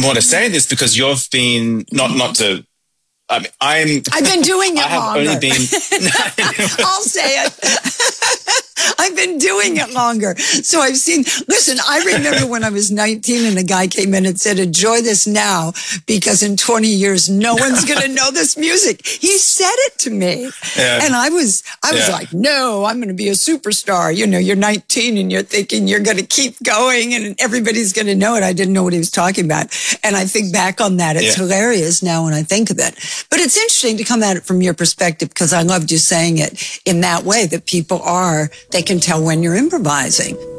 more to say this because you've been not to. I've been doing it I have longer. only been. I'll say it. I've been doing it longer. So I've seen, listen, I remember when I was 19 and a guy came in and said, enjoy this now because in 20 years, no one's going to know this music. He said it to me. Yeah. And I was like, no, I'm going to be a superstar. You know, you're 19 and you're thinking you're going to keep going and everybody's going to know it. I didn't know what he was talking about. And I think back on that. It's hilarious now when I think of it. But it's interesting to come at it from your perspective because I loved you saying it in that way that people they can tell when you're improvising.